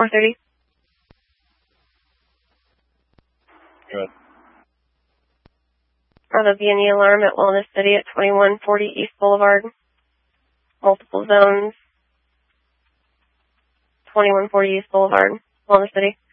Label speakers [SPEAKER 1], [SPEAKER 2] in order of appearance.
[SPEAKER 1] 430.
[SPEAKER 2] Good.
[SPEAKER 1] Bravo B&E alarm at Wellness City at 2140 East Boulevard. Multiple zones. 2140 East Boulevard, Wellness City.